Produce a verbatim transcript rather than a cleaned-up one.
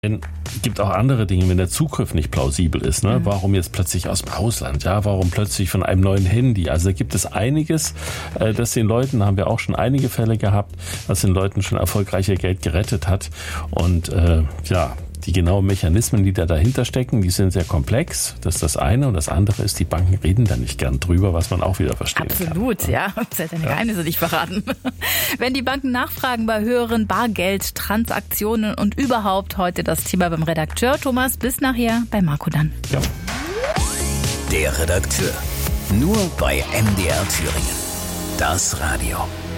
Es gibt auch andere Dinge, wenn der Zugriff nicht plausibel ist. Ne? Mhm. Warum jetzt plötzlich aus dem Ausland? Ja, warum plötzlich von einem neuen Handy? Also da gibt es einiges, äh, das den Leuten, da haben wir auch schon einige Fälle gehabt, was den Leuten schon erfolgreich ihr Geld gerettet hat. Und äh, ja, die genauen Mechanismen, die da dahinter stecken, die sind sehr komplex. Das ist das eine. Und das andere ist, die Banken reden da nicht gern drüber, was man auch wieder verstehen Absolut, kann. ja. Das hat deine Geheimnisse nicht verraten. Wenn die Banken nachfragen bei höheren Bargeldtransaktionen und überhaupt heute das Thema beim Redakteur. Thomas, bis nachher bei Marco dann. Ja. Der Redakteur. Nur bei M D R Thüringen. Das Radio.